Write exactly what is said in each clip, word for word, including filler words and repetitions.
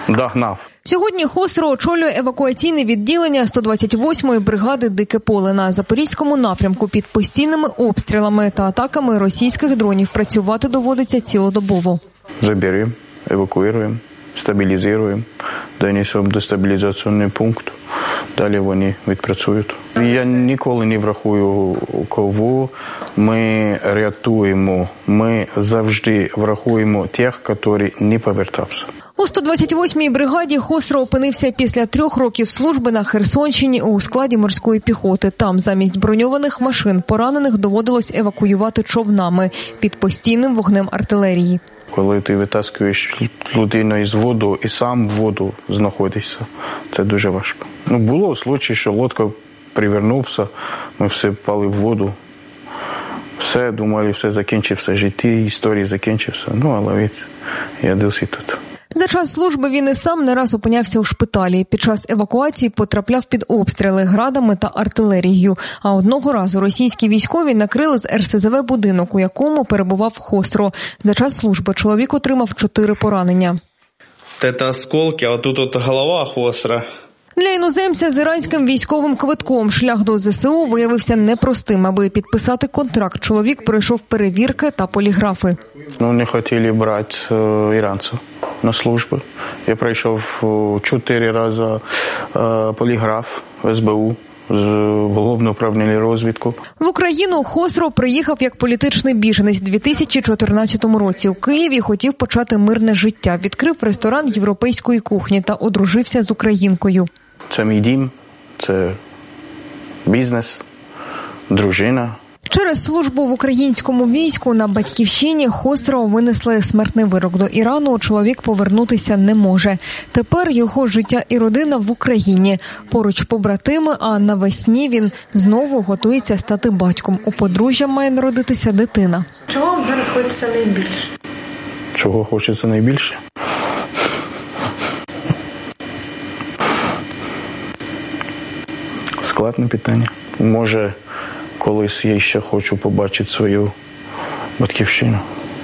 догнав. Сьогодні Хосро очолює евакуаційне відділення сто двадцять восьмої бригади «Дике поле» на Запорізькому напрямку. Під постійними обстрілами та атаками російських дронів працювати доводиться цілодобово. Заберемо, евакуюємо, стабілізуємо, донесемо до стабілізаційного пункту. Далі вони відпрацюють. Я ніколи не врахую, кого ми рятуємо. Ми завжди врахуємо тих, які не повертався. У сто двадцять восьмій бригаді Хосро опинився після трьох років служби на Херсонщині у складі морської піхоти. Там замість броньованих машин поранених доводилось евакуювати човнами під постійним вогнем артилерії. Коли ти витаскуєш людину із воду і сам в воду знаходишся, це дуже важко. Ну, було случай, що лодка привернувся, ми все впали в воду. Все, думали, все закінчився, життя, історія закінчився. Ну, але від, я досі тут. За час служби він і сам не раз опинявся у шпиталі. Під час евакуації потрапляв під обстріли градами та артилерією. А одного разу російські військові накрили з ер ес зе ве будинок, у якому перебував Хосро. За час служби чоловік отримав чотири поранення. Це осколки, а тут от голова Хосро. Для іноземця з іранським військовим квитком шлях до зе се у виявився непростим. Аби підписати контракт, чоловік пройшов перевірки та поліграфи. Ну, не хотіли брати е, іранців на службу. Я пройшов чотири рази е, поліграф в ес бе у, з Головного управління розвідку. В Україну Хосро приїхав як політичний біженець у дві тисячі чотирнадцятому році. У Києві хотів почати мирне життя. Відкрив ресторан європейської кухні та одружився з українкою. Це мій дім, це бізнес, дружина. Через службу в українському війську на батьківщині Хосро винесли смертний вирок. До Ірану чоловік повернутися не може. Тепер його життя і родина в Україні. Поруч побратими, а навесні він знову готується стати батьком. У подружжя має народитися дитина. Чого вам зараз хочеться найбільше? Чого хочеться найбільше? Складне питання. Може, колись я ще хочу побачити свою батьківщину.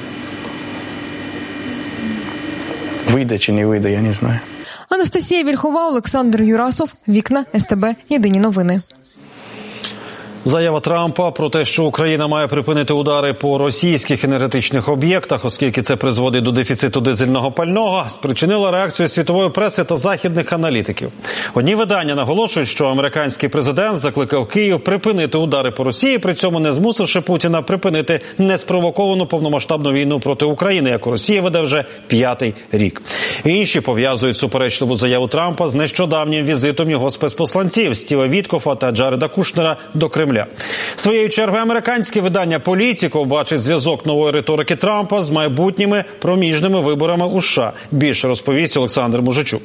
Вийде чи не вийде, я не знаю. Анастасія Вільхова, Олександр Юрасов, Вікна, ес те бе, Єдині новини. Заява Трампа про те, що Україна має припинити удари по російських енергетичних об'єктах, оскільки це призводить до дефіциту дизельного пального, спричинила реакцію світової преси та західних аналітиків. Одні видання наголошують, що американський президент закликав Київ припинити удари по Росії, при цьому не змусивши Путіна припинити неспровоковану повномасштабну війну проти України, яку Росія веде вже п'ятий рік. Інші пов'язують суперечливу заяву Трампа з нещодавнім візитом його спецпосланців Стіва Віткофа та Джареда Кушнера до Кремля. Своєю чергою американське видання «Політіко» бачить зв'язок нової риторики Трампа з майбутніми проміжними виборами у США. Більше розповість Олександр Мужичук.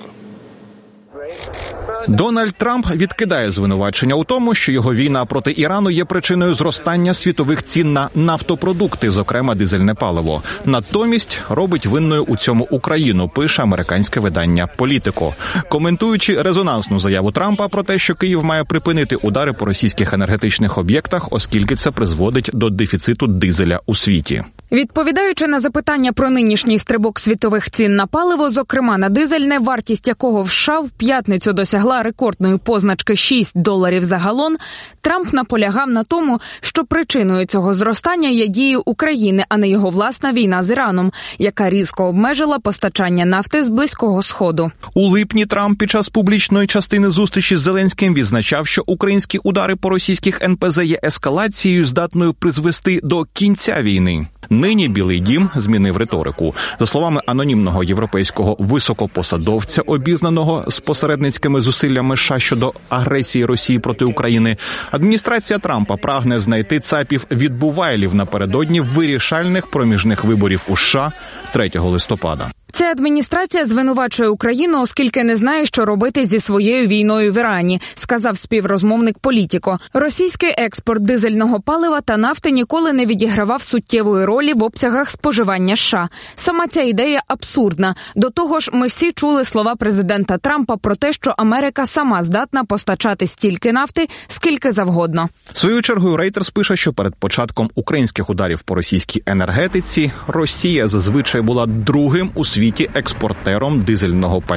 Дональд Трамп відкидає звинувачення у тому, що його війна проти Ірану є причиною зростання світових цін на нафтопродукти, зокрема дизельне паливо. Натомість робить винною у цьому Україну, пише американське видання «Політико». Коментуючи резонансну заяву Трампа про те, що Київ має припинити удари по російських енергетичних об'єктах, оскільки це призводить до дефіциту дизеля у світі. Відповідаючи на запитання про нинішній стрибок світових цін на паливо, зокрема на дизельне, вартість якого в США в п'ятницю досягла рекордної позначки шість доларів за галон, Трамп наполягав на тому, що причиною цього зростання є дії України, а не його власна війна з Іраном, яка різко обмежила постачання нафти з Близького Сходу. У липні Трамп під час публічної частини зустрічі з Зеленським відзначав, що українські удари по російських ен пе зе є ескалацією, здатною призвести до кінця війни. Нині Білий дім змінив риторику. За словами анонімного європейського високопосадовця, обізнаного з посередницькими зусиллями США щодо агресії Росії проти України, адміністрація Трампа прагне знайти цапів відбувайлів напередодні вирішальних проміжних виборів у США третього листопада. Ця адміністрація звинувачує Україну, оскільки не знає, що робити зі своєю війною в Ірані, сказав співрозмовник «Політіко». Російський експорт дизельного палива та нафти ніколи не відігравав суттєвої ролі в обсягах споживання США. Сама ця ідея абсурдна. До того ж, ми всі чули слова президента Трампа про те, що Америка сама здатна постачати стільки нафти, скільки завгодно. Своєю чергою Reuters пише, що перед початком українських ударів по російській енергетиці Росія зазвичай була другим у світі експортером дизельного палива.